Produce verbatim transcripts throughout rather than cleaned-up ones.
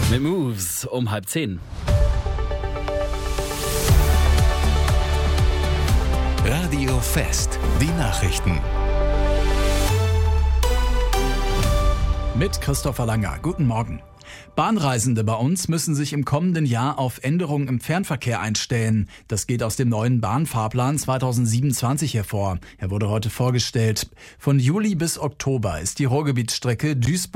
Mit Moves um halb zehn. Radio Fest, die Nachrichten. Mit Christopher Langer. Guten Morgen. Bahnreisende bei uns müssen sich im kommenden Jahr auf Änderungen im Fernverkehr einstellen. Das geht aus dem neuen Bahnfahrplan zweitausendsiebenundzwanzig hervor. Er wurde heute vorgestellt. Von Juli bis Oktober ist die Ruhrgebietsstrecke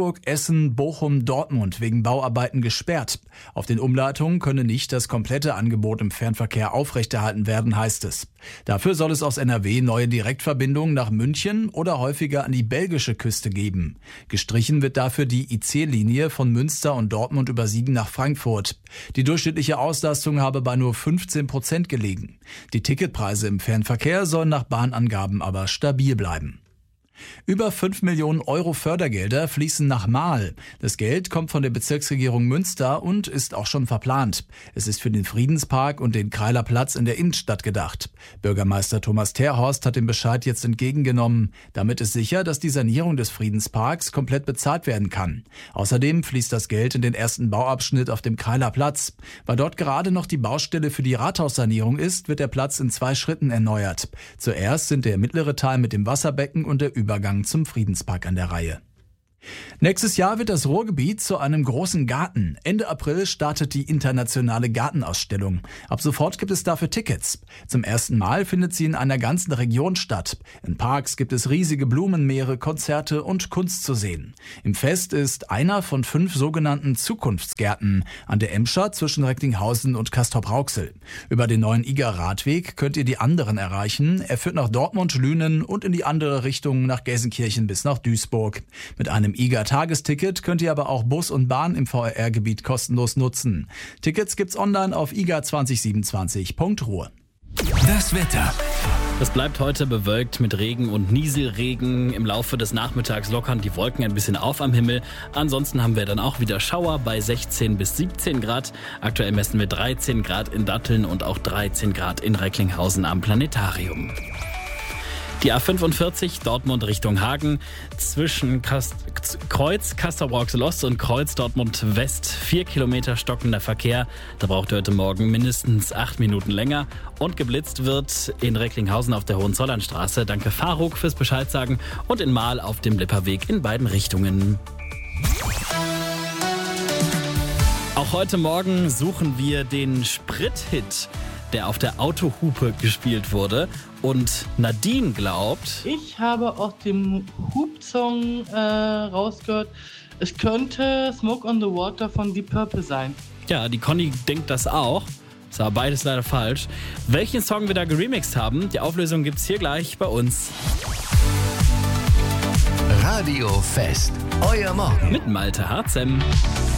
Duisburg-Essen-Bochum-Dortmund wegen Bauarbeiten gesperrt. Auf den Umleitungen könne nicht das komplette Angebot im Fernverkehr aufrechterhalten werden, heißt es. Dafür soll es aus N R W neue Direktverbindungen nach München oder häufiger an die belgische Küste geben. Gestrichen wird dafür die I C-Linie von Münster und Dortmund über Siegen nach Frankfurt. Die durchschnittliche Auslastung habe bei nur fünfzehn Prozent gelegen. Die Ticketpreise im Fernverkehr sollen nach Bahnangaben aber stabil bleiben. Über fünf Millionen Euro Fördergelder fließen nach Marl. Das Geld kommt von der Bezirksregierung Münster und ist auch schon verplant. Es ist für den Friedenspark und den Kreiler Platz in der Innenstadt gedacht. Bürgermeister Thomas Terhorst hat den Bescheid jetzt entgegengenommen. Damit ist sicher, dass die Sanierung des Friedensparks komplett bezahlt werden kann. Außerdem fließt das Geld in den ersten Bauabschnitt auf dem Kreiler Platz. Weil dort gerade noch die Baustelle für die Rathaussanierung ist, wird der Platz in zwei Schritten erneuert. Zuerst sind der mittlere Teil mit dem Wasserbecken und der Übergang zum Friedenspark an der Reihe. Nächstes Jahr wird das Ruhrgebiet zu einem großen Garten. Ende April startet die internationale Gartenausstellung. Ab sofort gibt es dafür Tickets. Zum ersten Mal findet sie in einer ganzen Region statt. In Parks gibt es riesige Blumenmeere, Konzerte und Kunst zu sehen. Im Fest ist einer von fünf sogenannten Zukunftsgärten an der Emscher zwischen Recklinghausen und Castrop-Rauxel. Über den neuen I G A-Radweg könnt ihr die anderen erreichen. Er führt nach Dortmund, Lünen und in die andere Richtung nach Gelsenkirchen bis nach Duisburg. Mit einem I G A-Tagesticket könnt ihr aber auch Bus und Bahn im V R R-Gebiet kostenlos nutzen. Tickets gibt's online auf i g a zwanzig siebenundzwanzig punkt ruhr. Das Wetter. Es bleibt heute bewölkt mit Regen und Nieselregen. Im Laufe des Nachmittags lockern die Wolken ein bisschen auf am Himmel. Ansonsten haben wir dann auch wieder Schauer bei sechzehn bis siebzehn Grad. Aktuell messen wir dreizehn Grad in Datteln und auch dreizehn Grad in Recklinghausen am Planetarium. Die A fünfundvierzig Dortmund Richtung Hagen zwischen Kast- Kreuz Castrop-Rauxel Ost und Kreuz Dortmund West. Vier Kilometer stockender Verkehr. Da braucht ihr heute Morgen mindestens acht Minuten länger. Und geblitzt wird in Recklinghausen auf der Hohenzollernstraße. Danke Faruk fürs Bescheid sagen. Und in Marl auf dem Lipperweg in beiden Richtungen. Auch heute Morgen suchen wir den Sprithit, der auf der Autohupe gespielt wurde. Und Nadine glaubt... Ich habe aus dem Hub-Song äh, rausgehört, es könnte Smoke on the Water von Deep Purple sein. Ja, die Conny denkt das auch. Das war beides leider falsch. Welchen Song wir da geremixed haben, die Auflösung gibt's hier gleich bei uns. Radio Fest, euer Morgen. Mit Malte Harzem.